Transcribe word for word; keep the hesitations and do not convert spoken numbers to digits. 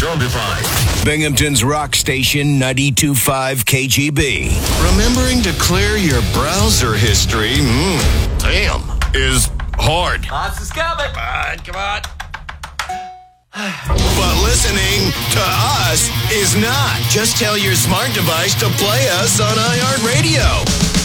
gonna be fine. Binghamton's rock station, ninety-two point five K G B. Remembering to clear your browser history, mm, damn, is hard. Lots is coming. Come on, come on. But listening to us is not. Just tell your smart device to play us on iHeartRadio.